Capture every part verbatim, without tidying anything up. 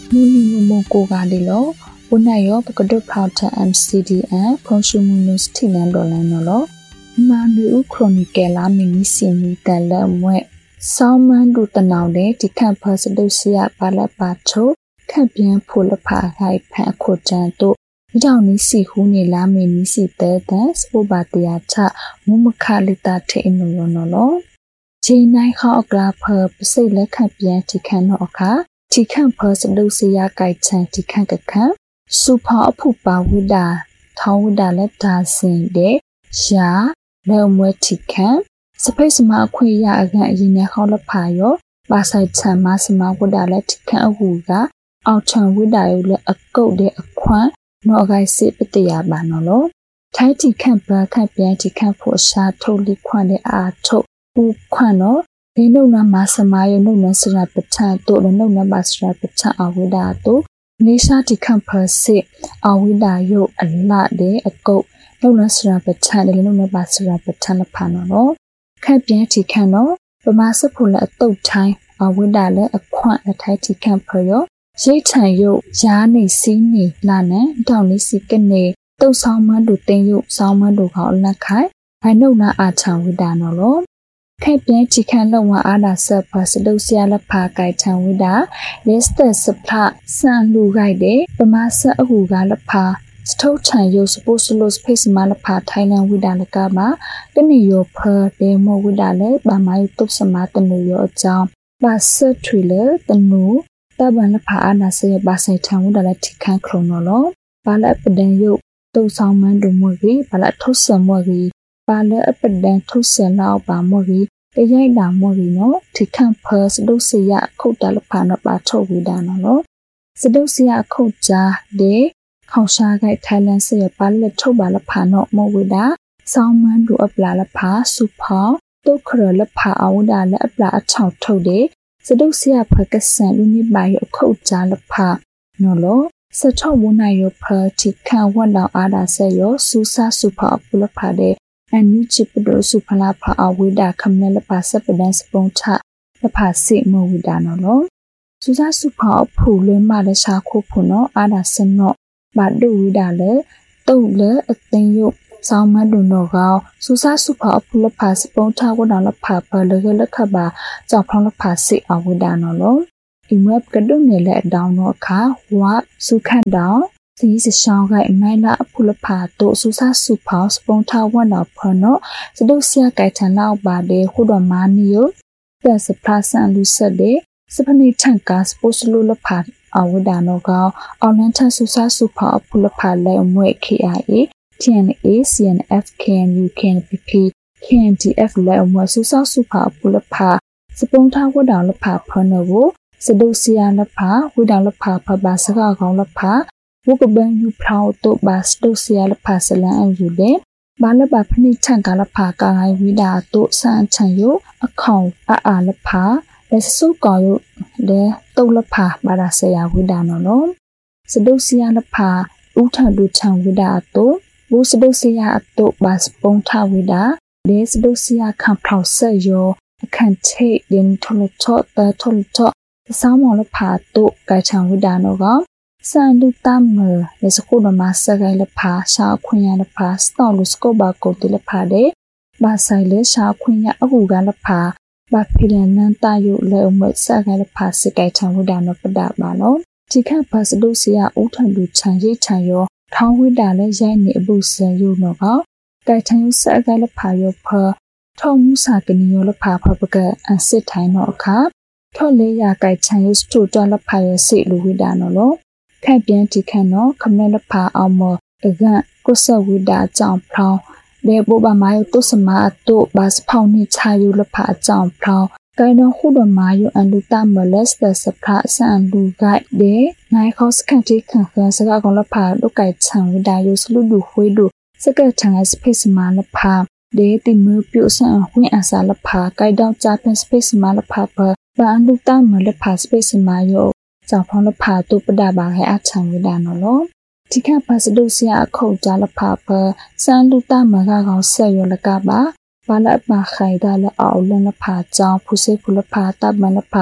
มูนีมูโมโกกาดิโลอุนายอปกดุพาวทา M C D N พรอนชูมูนุสติแลนดอลันนอลมานูอุครอนิเกลามินิซิมีตะละมวยဆောင်းမန်းဒူတနောင်တဲ့ဒီခန့်ဖစဒုစီယပါလပါချိုခန့်ပြန်ဖိုလဖာဟိုက်ဖန်ခုတန်တို့ဒီကြောင့်နီစီဟူနေလာမင်းနီစီတဲတန်စပိုပါတယာချမုမခလိတာထေအနုရောနော်လောချိန်နိုင်ခေါအကလာဖပစိတ်လက်ခန့်ပြန်ဒီခန့်တော့အခါဒီခန့်ဖစဒုစီယကိုက်ချန်ဒီခန့်ကခန့်စူဖာအဖုပါဝိဒါထောင်းဝိဒါလက်ဒါစင်တဲ့ရှာလဲမွဲဒီခန့်စပိစမအခွေရအကန်အရင်နဲ့ခေါလဖာရောပါဆိုင်ချမ်းမစမဝဒလက်ခန့်အဟုကအောက်ချံဝဒရုလည်းအကုတ်တဲ့အခွမ်းနော်ဂိုင်စစ်ပတရပါနော်လို့ထိုင်းတီခန့်ပါခန့်ပြန်တီခန့်ဖို့ရှာထုတ်လိခွမ်းတဲ့အာထုတ်ဦးခွမ်းနော်ဒီနုံနာမစမယနုံနစရပချန်တို့နုံနာမစရပချန်အဝဒတို့နေရှာတီခန့်ဖစစ်အဝဒယုအလတဲ့အကုတ်နုံနစရပချန်တဲ့နုံနာမစရပချန်လဖာနော်ခန့်ပြန်တီခန့်နော်ပမာစဖို့လည်းအတုတ်ထိုင်းအဝိဒါလည်းအခွန့်အထိုက်တီခန့်ဖရောရိတ်ချံရုပ်ရားနေစီးနေလာနဲ့တောင်လေးစီကနေတုတ်ဆောင်မန်းတို့တင်းရုပ်ဆောင်မန်းတို့ခေါလက်ခိုင်ဘိုင်နုနာအာချံဝိဒါနော်လို့ခန့်ပြန်တီခန့်လုံဝအာဒါဆပ်ဖစဒုစရလဖာကိုင်ချံဝိဒါလက်စတစဖလာစံလူခိုက်တဲ့ပမာစအဟုကလဖာစထုတ်ချံရုပ်စပိုစလိုစဖေးစမလဖာထိုင်းလန်ဝိဒါလကမှာတနေရောဖဒေမောဝိဒါလေဘာမိုင်တုပ်စမတနူရောအကြောင်းပါဆတ်ထရီလေတနူတဘန်လဖာအနာစေဘာဆိုင်ထံဝိဒါလေထိခန့်ခလုံးနော်လောပါလပဒန်ရုပ်တုပ်ဆောင်မန်းတို့မွေကြီးပါလထုတ်ဆံမွေကြီးပါလအပဒန်ထုတ်ဆံလောက်ပါမွေကြီးတရိုက်တာမွေကြီးနော်ထိခန့်ဖစဒုစီယခုတ်တလဖာနော်ပါထုတ်ဝိဒါနော်လောစဒုစီယခုတ်ကြတဲ့ခေါရှားကိုက်ထိုင်လန်စေပါလက်ထုတ်ပါလဖာနော်မဝိဒါဆောင်းမန်းတို့အပလာလဖာစုဖောတုခရလဖာအဝဒါလက်အပလာအချောက်ထုတ်တဲ့စဒုစီယဖကဆန်လူနိပါယအခုတ်ကြလဖာနော်လောစထောဝနာယဖတိခန်ဝတ်တော်အာဒါဆေယောစူဆာစုဖောအပလဖာတဲ့အန်နီချစ်ပဒိုစုဖလာဖာအဝိဒါခမနလဖာစပဒန်စပုံချလဖာစိမဝိဒါနော်လောစူဆာစုဖောအဖူလွင်မလရှာခုဖုနော်အာဒါစနောဘာဒူဝိဒါလေတုတ်လေအသိယုဆောင်းမဒုနောကောစူဆာစုဖာအဖုလဖာစပုံထဝဒါလဖာပလေကလခဘာကြောက်ဖောင်းလဖာစိအဝဒါနော်လောအီမပ်ကဒုနေလေဒေါင်းနောခါဝါစုခန့်တောင်စီစရှောင်းကိုင်မိုင်လာအဖုလဖာတို့စူဆာစုဖောင်းစပုံထဝဒါဖနောစဒုဆရာကိုင်ထန်လောက်ပါတဲ့ခုတော်မာနီယိုသက်စဖလာဆန်လူဆက်တဲ့စပနိထန်ကာစပိုစလူလဖာအဝဒါနောကောအော်လန်ထဆူဆာစုဖာအဖုလဖာလဲအမွဲ K I A T N A C N F K N U K N P P K N D F လဲအမွဲဆူဆာစုဖာအဖုလဖာစပုံထဝဒါလဖာဖနောကိုစဒုစီယာလဖာဝဒါလဖာဖဘာစကားကောင်းလဖာဝကဘန်ယူဖလောတိုဘာစဒုစီယာလဖာဆလန်အယူတဲ့ဘာလဘဖနိချန်ကလဖာကာငိုင်ဝိဒါတိုစန်ချန်ယိုအခေါင်အာအာလဖာလက်စုကောယုတဲ့တုတ်လဖာဘာသာဆရာဝိဒါနော်နော်စဒုစီယာလဖာဥထဒုချံဝိဒါတိုဘုစဒုစီယာအတုဘတ်ပုံထဝိဒါဒေစဒုစီယာခံဖောက်ဆက်ယောအခန့်ချိတ်ဒင်ထလချောတထလချောဆောင်းမောလဖာတုကချံဝိဒါနော်ကစန်ဒုတမလက်စခုဒမဆဂိုင်လဖာရှာခွင်ရလဖာစတောလူစကောဘာကိုတလဖာတဲ့ဘာဆိုင်လေရှာခွင်ရအကူကလဖာဘာဖီလန်နန်တာယုလဲအမတ်ဆာကလဖာစကိုင်ချံဝဒါနပဒပါနော်ဒီခန့်ဘတ်စဒုစီယာဦးထန်လူချံရိတ်ချံရောထောင်းဝိဒါလဲရိုက်နေအပုဆန်ယုနော်ကကိုင်ချံယုဆာကလဖာယောဖထောင်းမူစာကနီယောလဖာဖပကအန်စစ်ထိုင်းနော်အခါထော်လေးရကိုင်ချံယုစတူတော်လဖာယောစိလူဝိဒါနော်လို့ခန့်ပြန်ဒီခန့်နော်ခမနလဖာအောင်မအကန့်ကိုဆဝိဒါကြောင့်ဖောင်းဒေဘောဘာမာယတုစမာတုဘတ်ဖောင်းနိချာယုလဖာကြောင့်ဖောင်းကိုင်တော်ခုတော်မာယအန်လူတမလက်စတစဖာဆန်လူဂိုက်ဒေနိုင်ခေါစကန်တီခံခစကားကောင်လဖာဒုကိုင်ချံဝဒါယုစလူဒူခွေးဒူစကတ်ချံစပေစမာလဖာဒေတိမပြုဆန်ဝင်းအစာလဖာကိုင်တော်ဂျာပန်စပေစမာလဖာပဘာအန်လူတမလဖာစပေစမာယကြောင့်ဖောင်းလဖာတုပဒဘာဟဲအချံဝဒါနော်လောဒီကပါစဒုစီယာအခုတ်ကြလဖဖစန်လူတမကကောင်ဆက်ရလကပါဘာလပခိုင်ဒါလအော်လနဖာကြောင့်ဖုစေဖုလဖာတမလဖာ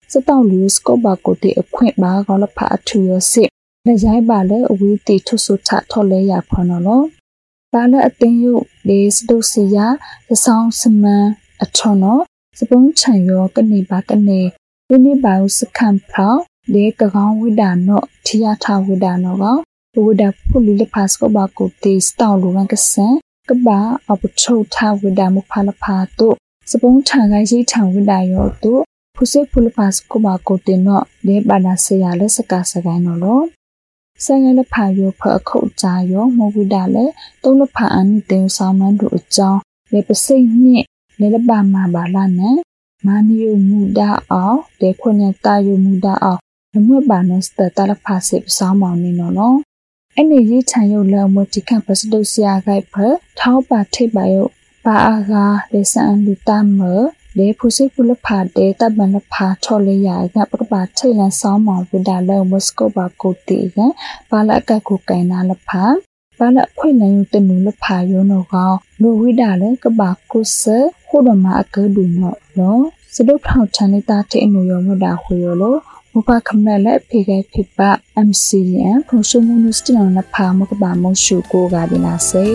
စတောက်လူစကောဘာကိုတီအခွင့်ဘာကောလဖာအထူရစစ်လက်ရိုင်းပါလေအဝေးတီထုဆုထထော်လဲရဖော်နော်လောပါလေအတင်းယုဒေစဒုစီယာသဆောင်စမန်အထွန်နော်စပုံးချံရောကနေပါကနေဒီနေ့ပါစခမ်ဖောက်ဒေကကောင်ဝိဒါနော့ထီယာထဝိဒါနော့ကဝိဒါဖူလီလဖာစကောဘာကိုတီစတောက်လူဝန်ကဆန်ကဘာအပချုပ်ထဝိဒါမဖာလဖာတုစပုံးချံကိုင်းရှိထဝိဒါရောတုဖုစေဖူလဖာစကောဘာကိုတီနော့ဒေဘာနာဆေယာလက်စကာစကိုင်းနော်လောဆိုင်ရလဖာယောဖအခုတ်ကြရောမဝိဒါလေတုံးလဖာအနိတေဆောင်မန်တို့အကြောင်းလေပစိတ်နှစ်လေလဘာမာဘာလာနဲ့မာနီယမူဒါအောင်ဒေခွန်တာယမူဒါအောင်နမွေဘာနစတတလဖာစေပဆောင်မောင်နေနော်လောအနေရေးချံရုပ်လမတိခန့်ပစဒုစီယာဂိုက်ဖထောက်ပါထိပ်ပါယုပါအာဂါလေဆန်လူတမလေဖုစိဖုလဖာဒေတဘန်လဖာထော်လေယာကပကပါထိလန်ဆောင်မောင်ဝဒါလမစကောဘာကိုတီကပါလကကိုကိုင်နာလဖာပါလခွေနယုတနုလဖာယောနောကောလိုဝိဒါလေကဘာကုဆခုဒမအကဒုနောလောစဒုထောက်ချန်နေတာတေအနုယောမဒါခွေယောလောမပခမဲလက်ဖေကဲဖိပ အမ် စီ ဒီ အမ် ဖုန်ရှုံမနုစတနဖာမကဘာမရှုကိုကဒီနာစေ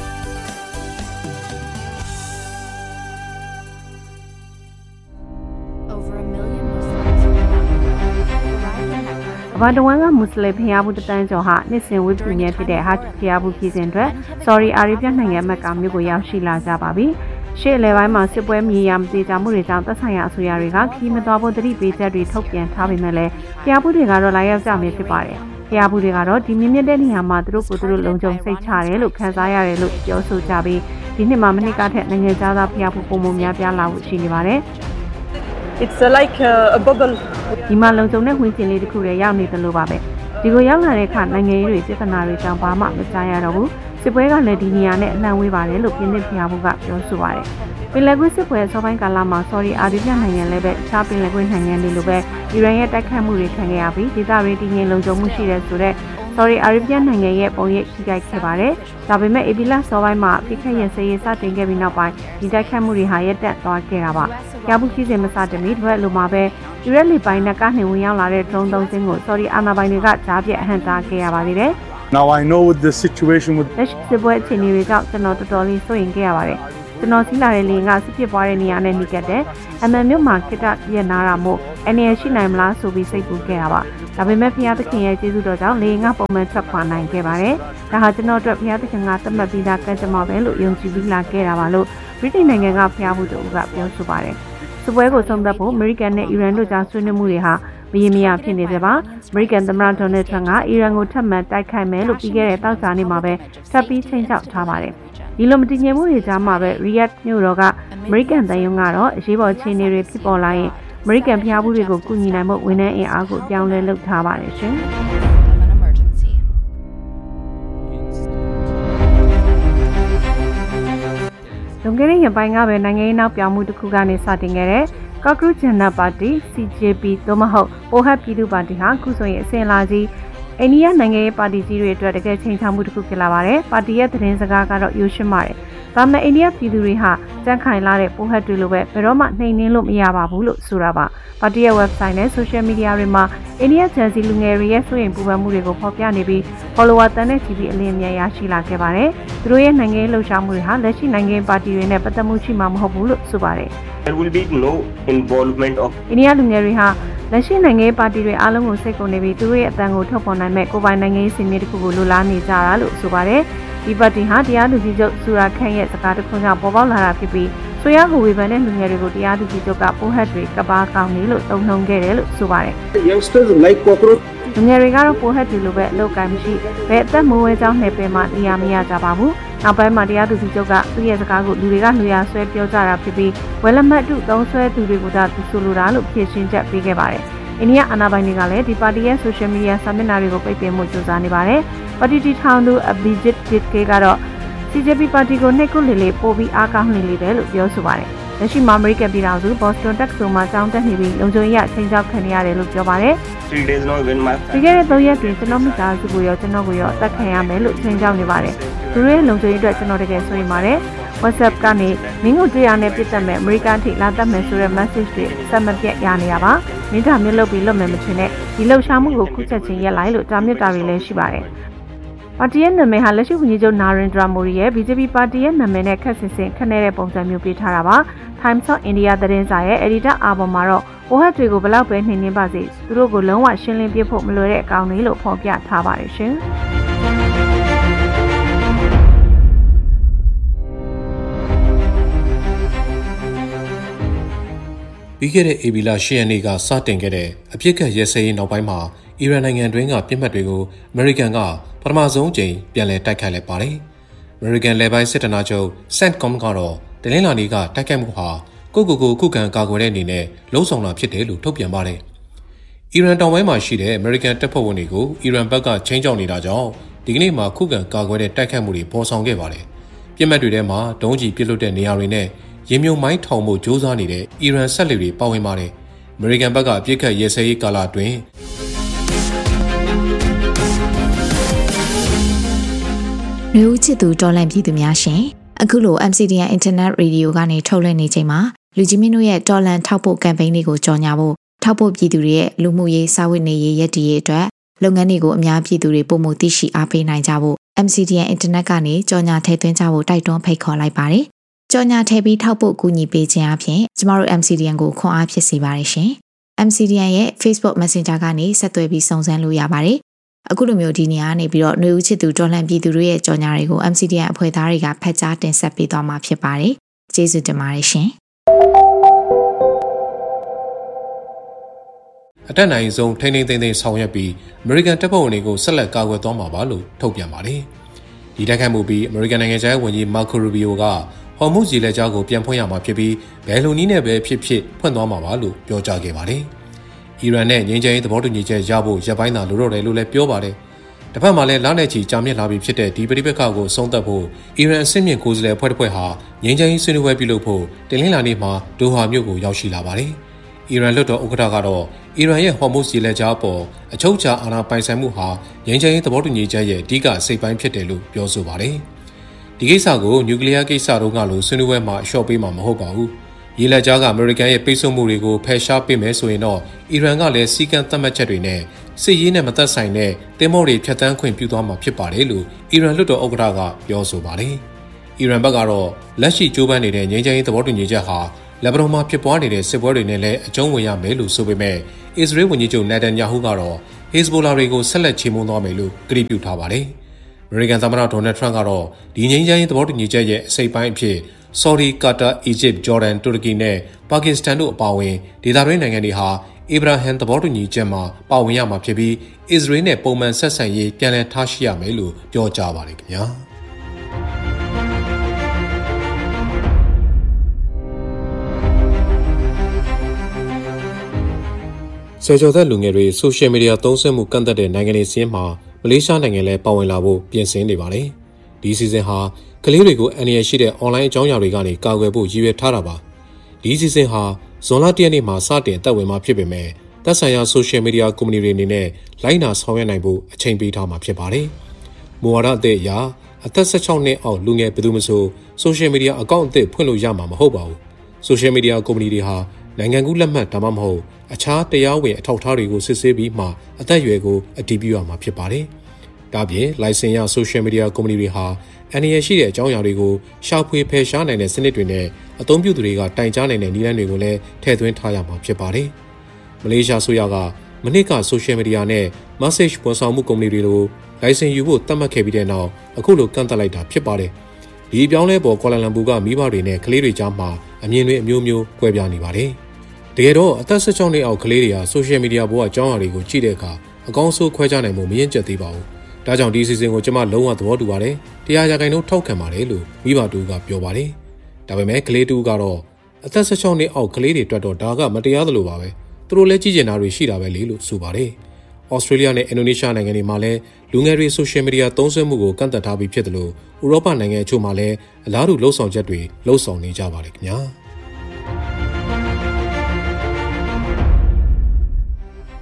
ဘာတဝမ်းကမွတ်စလင်ဖျားဘူးတန်းကျော်ဟာနှစ်စဉ်ဝိပုညဲဖြစ်တဲ့ဟာဖျားဘူးပြည်စဉ်အတွက် sorry အာရီပြနိုင်ငံမက်ကမြို့ကိုရောက်ရှိလာကြပါပြီရှေ့လေပိုင်းမှာစစ်ပွဲမြေယာမသေးကြမှုတွေကြောင့်သက်ဆိုင်ရာအစိုးရတွေကခီးမတော်ဖို့တတိပေးချက်တွေထုတ်ပြန်ထားပေမဲ့လည်းဖျားဘူးတွေကတော့လာရောက်ကြမယ်ဖြစ်ပါတယ်ဖျားဘူးတွေကတော့ဒီမြင့်မြတ်တဲ့နေရာမှာသူတို့ကိုယ်သူတို့လုံခြုံစိတ်ချတယ်လို့ခံစားရတယ်လို့ပြောဆိုကြပြီးဒီနှစ်မှာမနှစ်ကထက်နိုင်ငံခြားသားဖျားဘူးပုံမှန်များပြားလာဖို့ရှိနေပါတယ် It's like a bubble ဒီမှာလုံခြုံတဲ့ဝင်းကျင်လေးတစ်ခုတည်းရောက်နေတယ်လို့ပါပဲဒီကိုရောက်လာတဲ့အခါနိုင်ငံရေးတွေပြဿနာတွေကြောင့်ဘာမှမကြားရတော့ဘူးစစ်ပွဲကလည်းဒီနေရာနဲ့အနှံ့ဝေးပါတယ်လို့ပြည်သစ်ဖျားဘူးကပြောဆိုပါတယ်ပင်လယ်ကွေ့စစ်ပွဲဆောပိုင်းကာလမှာ sorry အာရီပြနိုင်ငံလည်းပဲအခြားပင်လယ်ကွေ့နိုင်ငံတွေလိုပဲအီရန်ရဲ့တိုက်ခတ်မှုတွေခံခဲ့ရပြီးဒေသတွေတည်ငြိမ်လုံခြုံမှုရှိတဲ့ဆိုတဲ့ sorry အာရီပြနိုင်ငံရဲ့ပုံရိပ်ထိခိုက်ခဲ့ပါတယ်ဒါပေမဲ့အေဘီလာဆောပိုင်းမှာပြစ်ခတ်ရစရေးစတင်ခဲ့ပြီးနောက်ပိုင်းဒီတိုက်ခတ်မှုတွေဟာရပ်တန့်သွားခဲ့တာပါရဘူးကြီးစင်မစတင်ပြီးတစ်လိုမှာပဲယူရက်လီပိုင်းနဲ့ကနေဝင်ရောက်လာတဲ့ drone သုံးစင်းကို sorry အာနာပိုင်းတွေကကြားပြတ်အဟန့်တားခဲ့ရပါသေးတယ် Now I know with the situation with လက်ရှိစစ်ပွဲအခြေအနေတွေကြောင့်ကျွန်တော်တော်တော်လေးစိုးရိမ်ခဲ့ရပါတယ်ကျွန်တော်စီးလာတဲ့လေကစစ်ပစ်ပွားတဲ့နေရာနဲ့နှိကတ်တယ်အမှန်မြို့မှာခိတပြက်နာတာမို့အနေရရှိနိုင်မလားဆိုပြီးစိတ်ပူခဲ့တာပါဒါပေမဲ့ဖျားသခင်ရဲ့ကျေးဇူးတော်ကြောင့်လေကပုံမှန်ထွက်ခွာနိုင်ခဲ့ပါတယ်ဒါဟာကျွန်တော်အတွက်ဖျားသခင်ကသတ်မှတ်ပြီးသားကံကြမ္မာပဲလို့ယုံကြည်ပြီးလာခဲ့တာပါလို့ဗြိတိန်နိုင်ငံကဖျားမှုတို့ကပြောဆိုပါတယ်စစ်ပွဲကိုဆုံးသက်ဖို့အမေရိကန်နဲ့အီရန်တို့ကြားဆွေးနွေးမှုတွေဟာမရေမရဖြစ်နေကြပါအမေရိကန်သမ္မတဒေါ်နယ်ထရန့်ကအီရန်ကိုထပ်မံတိုက်ခိုက်မယ်လို့ပြီးခဲ့တဲ့တောက်စာနေ့မှာပဲထပ်ပြီးချိန်ချောက်ထားပါတယ်ဒီလိုမတည်ငြိမ်မှုတွေကြားမှာပဲရီယက်မြို့တော်ကအမေရိကန်တန်ယုံကတော့အရေးပေါ်အခြေအနေတွေဖြစ်ပေါ်လာရင်အမေရိကန်ဖျားဘူးတွေကိုကူညီနိုင်မှုဝန်ထမ်းအင်အားကိုပြောင်းလဲလုပ်ထားပါတယ်ရှင်လွန်ခဲ့တဲ့ရက်ပိုင်းကပဲနိုင်ငံရေးနောက်ပြောင်းမှုတစ်ခုကနေစတင်ခဲ့တဲ့ကော့ကရုဂျန်နာပါတီ စီ ဂျေ ပီ သို့မဟုတ်ပိုဟတ်ပြည်သူ့ပါတီဟာခုဆိုရင်အစဉ်အလာကြီးအိန္ဒိယနိုင်ငံရေးပါတီကြီးတွေအတွက်တကယ်ချိန်ချောက်မှုတစ်ခုဖြစ်လာပါတယ်။ပါတီရဲ့သတင်းစကားကတော့ရိုးရှင်းပါတယ်။ဒါပေမဲ့အိန္ဒိယပြည်သူတွေဟာကြန့်ခိုင်လာတဲ့ပိုဟတ်တွေလိုပဲဘယ်တော့မှနှိမ်နင်းလို့မရပါဘူးလို့ဆိုတာပါ။ပါတီရဲ့ website နဲ့ social media တွေမှာအိန္ဒိယဂျန်စီလူငယ်တွေရဲ့စိုးရိမ်ပူပန်မှုတွေကိုဖော်ပြနေပြီး follower တန်းနဲ့ချီပြီးအလင်းအမြန်ရရှိလာခဲ့ပါတယ်။သူတို့ရဲ့နိုင်ငံရေးလှုပ်ရှားမှုတွေဟာလက်ရှိနိုင်ငံပါတီတွေနဲ့ပတ်သက်မှုရှိမှာမဟုတ်ဘူးလို့ဆိုပါတယ်။ There will be no involvement of အိန္ဒိယလူငယ်တွေဟာလက်ရှိနိုင်ငံရေးပါတီတွေအားလုံးကိုစိတ်ကုန်နေပြီးသူတို့ရဲ့အတန်ကိုထုတ်ဖော်နိုင်မဲ့ကိုယ်ပိုင်နိုင်ငံရေးစင်မြင့်တစ်ခုကိုလိုလားနေကြတာလို့ဆိုပါတယ်။ဒီပါတီဟာတရားသူကြီးချုပ်ဆူရာခန့်ရဲ့စကားတစ်ခုကြောင့်ပေါ်ပေါက်လာတာဖြစ်ပြီးဆိုရကိုဝေဖန်တဲ့လူငယ်တွေကိုတရားသူကြီးချုပ်ကပိုဟတ်တွေကပါကောင်းနေလို့တုံ့နှုံခဲ့တယ်လို့ဆိုပါတယ်။ youngsters like cockroach လူငယ်တွေကတော့ပိုဟတ်တွေလိုပဲအလုပ်ကိုင်မရှိဘယ်အသက်မိုးဝဲကြောင်းနယ်ပယ်မှာတရားမရကြပါဘူး။နောက်ပိုင်းမှာတရားသူကြီးချုပ်ကသူ့ရဲ့စကားကိုလူတွေကလူရဆွဲပြောကြတာဖြစ်ပြီးဝယ်လက်မှတ်တုသုံးဆွဲသူတွေကိုသာသူဆိုလိုတာလို့ဖြေရှင်းချက်ပေးခဲ့ပါတယ်။အိန္ဒိယအာဏာပိုင်တွေကလည်းဒီပါတီရဲ့ social media စာမျက်နှာတွေကိုပိတ်ပင်မှုကြိုးစားနေပါတယ်။ပါတီတီထောင်သူအဘီဂျစ်ဂျစ်ကေကတော့ စီ ဂျေ ပီ ပါတီကိုနှိပ်ကွပ်လေလေပို့ပြီးအားကောင်းနေလေတယ်လို့ပြောဆိုပါတယ်။လက်ရှိမှာအမေရိကန်ပြည်ထောင်စုဘော့စတွန်တက္ကသိုလ်မှာကျောင်းတက်နေပြီးလုံခြုံရေးအချိန်ကြောက်ခံနေရတယ်လို့ပြောပါတယ်။ three days now when my ဒီကနေ့သုံးရက်တွင်ကျွန်တော်မိသားစုကိုရောကျွန်တော်ကိုရောအသက်ခံရမယ်လို့ချိန်ကြောက်နေပါတယ်။သူတို့ရဲ့လုံခြုံရေးအတွက်ကျွန်တော်တကယ်ဆိုရင်ပါတယ်။ WhatsApp ကနေမင်းကိုတရားနဲ့ပြစ်တတ်မဲ့ American ထိလာတတ်မယ်ဆိုတဲ့ message တွေစက်မပြတ်ရနေရပါမင်းဒါမျိုးလုပ်ပြီးလုပ်မယ်မထင်နဲ့ဒီလှုပ်ရှားမှုကိုခုချက်ချင်းရက်လိုက်လို့တာမြစ်တာတွေလည်းရှိပါတယ်ပါတီရဲ့နာမည်ဟာလက်ရှိဝန်ကြီးချုပ်နာရင်ဒရာမိုဒီရဲ့ B J P ပါတီရဲ့နာမည်နဲ့ခက်ဆင်ဆင်ခနဲ့တဲ့ပုံစံမျိုးပေးထားတာပါ Times of India သတင်းစာရဲ့ editor အာဘော်မှာတော့ဝဟတ်တွေကိုဘလောက်ပဲနှိမ့်နှင်းပါစေသူတို့ကိုလုံးဝရှင်းလင်းပြဖို့မလွယ်တဲ့အကောင့်တွေလို့ဖော်ပြထားပါတယ်ရှင်ပြီးခဲ့တဲ့ဧပြီလ၈ရက်နေ့ကစတင်ခဲ့တဲ့အပြစ်ခတ်ရဲစဲရေးနောက်ပိုင်းမှာအီရန်နိုင်ငံတွင်းကပြစ်မှတ်တွေကိုအမေရိကန်ကပထမဆုံးကြိမ်ပြန်လည်တိုက်ခိုက်လိုက်ပါတယ်။အမေရိကန်လေပိုင်းစစ်ဌာနချုပ် CENTCOM ကတော့တနင်္လာနေ့ကတိုက်ခိုက်မှုဟာကိုကိုကိုခုခံကာကွယ်တဲ့အနေနဲ့လှုံ့ဆော်တာဖြစ်တယ်လို့ထုတ်ပြန်ပါတယ်။အီရန်တောင်ပိုင်းမှာရှိတဲ့အမေရိကန်တပ်ဖွဲ့ဝင်တွေကိုအီရန်ဘက်ကချင်းချောက်နေတာကြောင့်ဒီကနေ့မှာခုခံကာကွယ်တဲ့တိုက်ခိုက်မှုတွေပေါ်ဆောင်ခဲ့ပါတယ်။ပြစ်မှတ်တွေထဲမှာဒုံးကျည်ပစ်လွတ်တဲ့နေရာတွေနဲ့ရေမြုံမိုင်းထောင်မှုစ조사နေတဲ့အီရန်ဆက်လက်တွေပါဝင်ပါတယ်။အမေရိကန်ဘက်ကအပြစ်ခတ်ရဲစဲရေးကာလအတွင်းမျိုးချစ်သူတော်လန့်ပြည်သူများရှင်အခုလို M C D N Internet Radio ကနေထုတ်လွှင့်နေချိန်မှာလူကြီးမင်းတို့ရဲ့တော်လန့်ထောက်ပို့ campaign တွေကိုကြော်ညာဖို့ထောက်ပို့ပြည်သူတွေရဲ့လူမှုရေးစာဝတ်နေရေးရည်တည်ရေးအတွက်လုပ်ငန်းတွေကိုအများပြည်သူတွေပုံမှုသိရှိအားပေးနိုင်ကြဖို့ M C D N Internet ကနေကြော်ညာထည့်သွင်းကြဖို့တိုက်တွန်းဖိတ်ခေါ်လိုက်ပါတယ်ကြော်ညာထည့်ပြီးထောက်ပို့ကူညီပေးခြင်းအပြင်ကျမတို့ M C D N ကိုခွန်အားဖြစ်စေပါတယ်ရှင် M C D N ရဲ့ Facebook Messenger ကနေဆက်သွယ်ပြီးစုံစမ်းလို့ရပါတယ်အခုလိုမျိုးဒီနေရာကနေပြီးတော့ຫນွေဦးချစ်သူတော်လှန်ပြည်သူတွေရဲ့ကြော်ညာတွေကို M C D N အဖွဲ့သားတွေကဖတ်ကြားတင်ဆက်ပေးသွားမှာဖြစ်ပါတယ်ကျေးဇူးတင်ပါတယ်ရှင်အတက်နိုင်ဆုံးထိန်းထိန်းသိမ်းသိမ်းဆောင်ရွက်ပြီး American တပ်ဖွဲ့ဝင်တွေကိုဆက်လက်ကာကွယ်သွားမှာပါလို့ထုတ်ပြန်ပါတယ်ဒီတိုက်ခိုက်မှုပြီး American နိုင်ငံခြားရေးဝန်ကြီး Marco Rubio ကဟော်မုဇ်ရေလက်ကြားကိုပြန်ဖွင့်ရမှာဖြစ်ပြီးဘယ်လိုနည်းနဲ့ပဲဖြစ်ဖြစ်ဖွင့်သွားမှာပါလို့ပြောကြားခဲ့ပါတယ်။အီရန်နဲ့ငြိမ်းချမ်းရေးသဘောတူညီချက်ရဖို့ရပ်ပိုင်းသာလိုတော့တယ်လို့လည်းပြောပါတယ်။တစ်ဖက်မှာလည်းလနဲ့ချီကြာမြင့်လာပြီဖြစ်တဲ့ဒီပဋိပက္ခကိုဆုံးသက်ဖို့အီရန်အစစ်မြင့်ကိုယ်စားလှယ်အဖွဲ့တစ်ဖွဲ့ဟာငြိမ်းချမ်းရေးဆွေးနွေးပွဲပြုလုပ်ဖို့တင်လင်းလာနေ့မှာဒိုဟာမြို့ကိုရောက်ရှိလာပါတယ်။အီရန်လွှတ်တော်ဥက္ကဋ္ဌကတော့အီရန်ရဲ့ဟော်မုဇ်ရေလက်ကြားပေါ်အချုပ်အခြာအာဏာပိုင်ဆိုင်မှုဟာငြိမ်းချမ်းရေးသဘောတူညီချက်ရဲ့အဓိကအစိတ်ပိုင်းဖြစ်တယ်လို့ပြောဆိုပါတယ်။ဒီကိစ္စကိုနျူကလ িয়ার ကိစ္စတို့ကလို့ဆွေးနွေးပွဲမှာအလျှော့ပေးမှာမဟုတ်ပါဘူး။ရေလက်ကြားကအမေရိကန်ရဲ့ပိတ်ဆို့မှုတွေကိုဖယ်ရှားပေးမယ်ဆိုရင်တော့အီရန်ကလည်းစီကံသတ်မှတ်ချက်တွေနဲ့စစ်ရေးနဲ့မသက်ဆိုင်တဲ့တင်မောတွေဖျက်ဆီးခွင့်ပြုသွားမှာဖြစ်ပါတယ်လို့အီရန်လွှတ်တော်ဥက္ကဋ္ဌကပြောဆိုပါတယ်။အီရန်ဘက်ကတော့လက်ရှိကြိုးပမ်းနေတဲ့ငြိမ်းချမ်းရေးသဘောတူညီချက်ဟာလက်ဘနွန်မှာဖြစ်ပွားနေတဲ့စစ်ပွဲတွေနဲ့လည်းအကျုံးဝင်ရမယ်လို့ဆိုပေမဲ့အစ္စရေးဝန်ကြီးချုပ်နေတန်ယာဟုကတော့ဟစ်ဇ်ဘိုလာတွေကိုဆက်လက်ချေမှုန်းသွားမယ်လို့ကတိပြုထားပါတယ်။အမေရိကန်သမ္မတဒေါ်နယ်ထရန့်ကတော့ဒီငြိမ်းချမ်းရေးသဘောတူညီချက်ရဲ့အစိတ်ပိုင်းအဖြစ်ဆော်ဒီကာတာအီဂျစ်ဂျော်ဒန်တူရကီနဲ့ပါကစ္စတန်တို့အပါအဝင်ဒေသတွင်းနိုင်ငံတွေဟာအီဗရာဟမ်သဘောတူညီချက်မှာပါဝင်ရမှာဖြစ်ပြီးအစ္စရေးနဲ့ပုံမှန်ဆက်ဆံရေးပြန်လည်ထားရှိရမယ်လို့ပြောကြားပါတယ်ခင်ဗျာဆယ်ကျော်သက်လူငယ်တွေဆိုရှယ်မီဒီယာသုံးစွဲမှုကန့်သတ်တဲ့နိုင်ငံတွေစီးမှာမလေးရှားနိုင်ငံလည်းပါဝင်လာဖို့ပြင်ဆင်နေပါတယ်။ဒီစီစဉ်ဟာကလေးတွေကိုအန္တရာယ်ရှိတဲ့ online အကြောင်းအရာတွေကနေကာကွယ်ဖို့ရည်ရွယ်ထားတာပါ။ဒီစီစဉ်ဟာဇွန်လတရက်နေ့မှာစတင်အသက်ဝင်မှာဖြစ်ပေမဲ့သက်ဆိုင်ရာ social media ကုမ္ပဏီတွေအနေနဲ့လိုင်းနာဆောင်ရွက်နိုင်ဖို့အချိန်ပေးထားမှာဖြစ်ပါတယ်။မူဝါဒအသစ်အရအသက်၁၆နှစ်အောက်လူငယ်ဘယ်သူမှမဆို social media အကောင့်အသစ်ဖွင့်လို့ရမှာမဟုတ်ပါဘူး။ social media ကုမ္ပဏီတွေဟာနိုင်ငံကူးလက်မှတ်ဒါမှမဟုတ်အခြားတရားဝင်အထောက်အထားတွေကိုစစ်ဆေးပြီးမှအသက်အရွယ်ကိုအတည်ပြုရမှာဖြစ်ပါတယ်။ဒါပြင်လိုင်စင်ရ social media ကုမ္ပဏီတွေဟာအန်ရရှိတဲ့အကြောင်းအရာတွေကိုရှာဖွေဖယ်ရှားနိုင်တဲ့စနစ်တွေနဲ့အသုံးပြုသူတွေကတိုင်ကြားနိုင်တဲ့နည်းလမ်းတွေကိုလည်းထည့်သွင်းထားရမှာဖြစ်ပါတယ်။မလေးရှားဆိုရကမနစ်က social media နဲ့ message ဝန်ဆောင်မှုကုမ္ပဏီတွေလိုလိုင်စင်ယူဖို့သတ်မှတ်ခဲ့ပြီးတဲ့နောက်အခုလိုကန့်သတ်လိုက်တာဖြစ်ပါတယ်။ဒီအပြောင်းလဲပေါ်ကွာလာလမ်ပူကမိဘတွေနဲ့ကလေးတွေကြားမှာအမြင်တွေအမျိုးမျိုးကွဲပြားနေပါတယ်။တကယ်တော့အသက်၁၆နှစ်အောက်ကလေးတွေဟာ social media ပေါ်ကအကြောင်းအရာတွေကိုကြည့်တဲ့အခါအကောင်းဆုံးခွဲခြားနိုင်မှုမရင်ကျက်သေးပါဘူး။ဒါကြောင့်ဒီစီစဉ်ကိုကျွန်မလုံးဝသဘောတူပါတယ်။တရားရာဂိုင်တို့ထောက်ခံပါတယ်လို့မိဘတူကပြောပါတယ်။ဒါပေမဲ့ကလေးတူကတော့အသက်၁၆နှစ်အောက်ကလေးတွေအတွက်တော့ဒါကမတရားသလိုပါပဲ။သူတို့လည်းကြည့်ကျင်တာတွေရှိတာပဲလေလို့ဆိုပါတယ်။ဩစတြေးလျနဲ့အင်ဒိုနီးရှားနိုင်ငံတွေမှာလည်းလူငယ်တွေ social media သုံးစွဲမှုကိုကန့်သတ်ထားပြီးဖြစ်တယ်လို့ဥရောပနိုင်ငံအချို့မှာလည်းအလားတူလှုံ့ဆော်ချက်တွေလှုံ့ဆော်နေကြပါတယ်ခင်ဗျာ။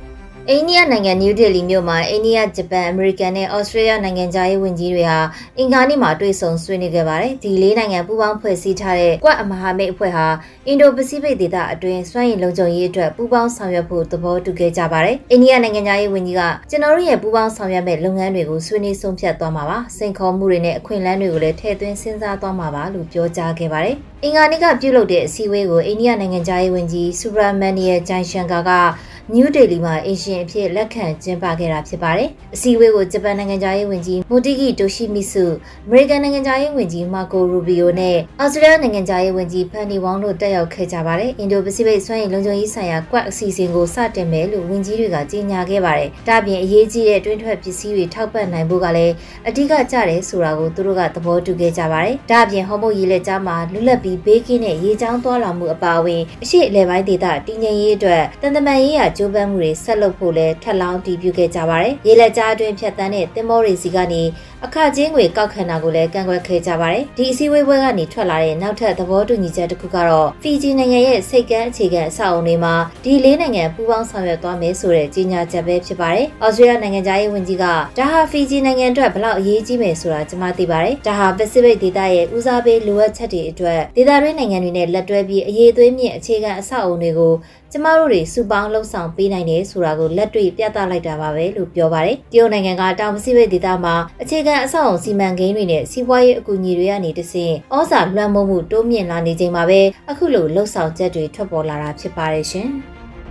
အိန္ဒိယနိုင်ငံနယူးဒေလီမြို့မှာအိန္ဒိယဂျပန်အမေရိကန်နဲ့ဩစတြေးလျနိုင်ငံသားရေးဝန်ကြီးတွေဟာအင်္ဂါနေ့မှာတွေ့ဆုံဆွေးနွေးခဲ့ပါတယ်ဒီလေးနိုင်ငံပူးပေါင်းဖွဲ့စည်းထားတဲ့ကွက်အမဟာမိတ်အဖွဲ့ဟာအင်ဒိုပစိဖိတ်ဒေသအတွင်းစွမ်းရည်လုံခြုံရေးအတွက်ပူးပေါင်းဆောင်ရွက်ဖို့သဘောတူခဲ့ကြပါတယ်အိန္ဒိယနိုင်ငံသားရေးဝန်ကြီးကကျွန်တော်တို့ရဲ့ပူးပေါင်းဆောင်ရွက်မဲ့လုပ်ငန်းတွေကိုဆွေးနွေးဆုံးဖြတ်သွားမှာပါစိန်ခေါ်မှုတွေနဲ့အခွင့်အလမ်းတွေကိုလည်းထည့်သွင်းစဉ်းစားသွားမှာပါလို့ပြောကြားခဲ့ပါတယ်အင်္ဂါနေ့ကပြုလုပ်တဲ့အစည်းအဝေးကိုအိန္ဒိယနိုင်ငံသားရေးဝန်ကြီးဆူဘရာမန်နီယဂျိုင်ရှန်ကာကနယူးဒေလီမှာအင်ရှင်အဖြစ်လက်ခံကျင်းပခဲ့တာဖြစ်ပါတယ်။အစည်းအဝေးကိုဂျပန်နိုင်ငံသားရေးဝန်ကြီးမိုတီဂီတိုရှိမီဆု၊အမေရိကန်နိုင်ငံသားရေးဝန်ကြီးမာကိုရူဘီယိုနဲ့အော်စတြေးလျနိုင်ငံသားရေးဝန်ကြီးဖန်နီဝေါင်းတို့တက်ရောက်ခဲ့ကြပါတယ်။အင်ဒိုပစိဖိတ်စွမ်းရည်လုံခြုံရေးဆိုင်ရာကွက်အစီအစဉ်ကိုစတင်မယ်လို့ဝန်ကြီးတွေကကြေညာခဲ့ပါတယ်။ဒါ့အပြင်အရေးကြီးတဲ့တွင်းထွက်ပစ္စည်းတွေထောက်ပံ့နိုင်ဖို့ကလည်းအဓိကကျတယ်ဆိုတာကိုသူတို့ကသဘောတူခဲ့ကြပါတယ်။ဒါ့အပြင်ဟော်မုတ်ရေလက်ကြားမှာလွတ်လပ်ပြီးဘေးကင်းတဲ့ရေကြောင်းသွားလာမှုအပါအဝင်အရှိအလဲပိုင်းဒေသတည်ငြိမ်ရေးအတွက်တန်တမန်ရေးရာကြိုးပမ်းမှုတွေဆက်လုပ်ဖို့လဲထပ်လောင်းတည်ပြုခဲ့ကြပါတယ်။ရေလက်ကြားအတွင်းဖြတ်တန်းတဲ့သင်္ဘောတွေစီကနေအခချင်းငွေကောက်ခံတာကိုလည်းကန့်ကွက်ခဲ့ကြပါတယ်။ဒီအစည်းအဝေးပွဲကနေထွက်လာတဲ့နောက်ထပ်သဘောတူညီချက်တစ်ခုကတော့ဖီဂျီနိုင်ငံရဲ့စိတ်ကမ်းအခြေခံအဆောက်အအုံတွေမှာဒီလေးနိုင်ငံပူးပေါင်းဆောင်ရွက်သွားမယ်ဆိုတဲ့ကြေညာချက်ပဲဖြစ်ပါတယ်။အော်စတြေးလျနိုင်ငံသားရေးဝန်ကြီးကဒါဟာဖီဂျီနိုင်ငံအတွက်ဘလောက်အရေးကြီးမယ်ဆိုတာကျွန်မသိပါတယ်။ဒါဟာပစိဖိတ်ဒေသရဲ့ဦးစားပေးလိုအပ်ချက်တွေအတွက်ဒေသတွင်းနိုင်ငံတွေနဲ့လက်တွဲပြီးအရေးသွေးမြင့်အခြေခံအဆောက်အအုံတွေကိုကျမတို့တွေစုပေါင်းလှုပ်ဆောင်ပေးနိုင်တယ်ဆိုတာကိုလက်တွေ့ပြသလိုက်တာပါပဲလို့ပြောပါတယ်။တရုတ်နိုင်ငံကတောင်ပစိဖိတ်ဒေသမှာအခြေခံအဆောက်အုံစီမံကိန်းတွေနဲ့စီးပွားရေးအကူအညီတွေကနေတဆင့်ဩဇာလွှမ်းမိုးမှုတိုးမြင့်လာနေချိန်မှာပဲအခုလိုလှုပ်ဆောင်ချက်တွေထွက်ပေါ်လာတာဖြစ်ပါတယ်ရှင်။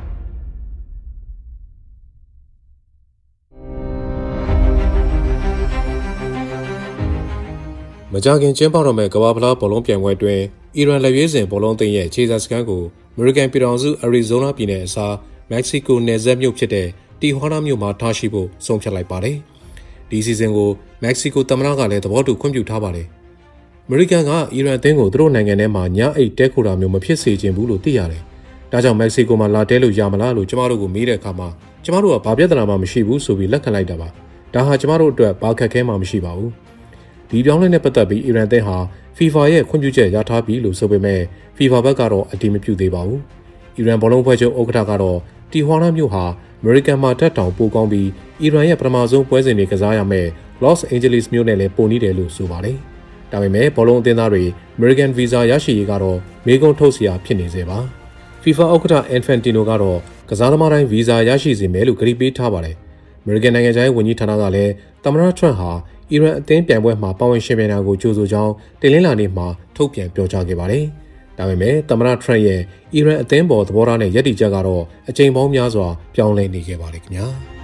မကြခင်ကျင်းပတော့မဲ့ကမ္ဘာဖလားဘောလုံးပြိုင်ပွဲတွင်အီရန်လက်ရွေးစင်ဘောလုံးအသင်းရဲ့ခြေစစခန်းကိုအမေရိကန်ပြည်ထောင်စုအရီဇိုနာပြည်နယ်အစားမက္ကဆီကိုနယ်စပ်မြို့ဖြစ်တဲ့တီဟွာနာမြို့မှာထားရှိဖို့ဆုံးဖြတ်လိုက်ပါတယ်။ဒီစီဇန်ကိုမက္ကဆီကိုသမ္မတကလည်းသဘောတူခွင့်ပြုထားပါတယ်။အမေရိကန်ကအီရန်အသင်းကိုသူတို့နိုင်ငံထဲမှာညအိတ်တဲခိုတာမျိုးမဖြစ်စေချင်ဘူးလို့သိရတယ်။ဒါကြောင့်မက္ကဆီကိုမှာလာတဲလို့ရမလားလို့ကျမတို့ကိုမေးတဲ့အခါမှာကျမတို့ကဘာပြဿနာမှမရှိဘူးဆိုပြီးလက်ခံလိုက်တာပါ။ဒါဟာကျမတို့အတွက်ဘာခက်ခဲမှမရှိပါဘူး။ဒီပြောင်းလဲနဲ့ပတ်သက်ပြီးအီရန်အသင်းဟာ FIFA ရဲ့ခွင့်ပြုချက်ရထားပြီလို့ဆိုပေမဲ့ FIFA ဘက်ကတော့အတည်မပြုသေးပါဘူး။အီရန်ဘောလုံးဖွဲ့ချုပ်ဥက္ကဋ္ဌကတော့တီဟွာနာမြို့ဟာအမေရိကန်မှာတက်တောင်ပိုကောင်းပြီးအီရန်ရဲ့ပထမဆုံးပွဲစဉ်တွေကစားရမယ့် Los Angeles မြို့နဲ့လည်းပိုနီးတယ်လို့ဆိုပါတယ်။ဒါပေမဲ့ဘောလုံးအသင်းသားတွေ American Visa ရရှိရေးကတော့မေးခွန်းထုတ်စရာဖြစ်နေသေးပါ။ FIFA ဥက္ကဋ္ဌ Infantino ကတော့ကစားသမားတိုင်း Visa ရရှိစေမယ်လို့ကတိပေးထားပါတယ်။ American နိုင်ငံခြားရေးဝန်ကြီးဌာနကလည်းသမ္မတ Trump ဟာအီရန်အသင်းပြိုင်ပွဲမှာပါဝင်ရှင်ပြိုင်တာကိုကြိုဆိုကြောင်းတင်လင်းလာနေ့မှာထုတ်ပြန်ပြောကြားခဲ့ပါတယ်။ဒါပေမဲ့သမ္မတ Trump ရဲ့အီရန်အသင်းပေါ်သဘောထားနဲ့ယက်တီချက်ကတော့အကြိမ်ပေါင်းများစွာပြောင်းလဲနေခဲ့ပါတယ်ခင်ဗျာ။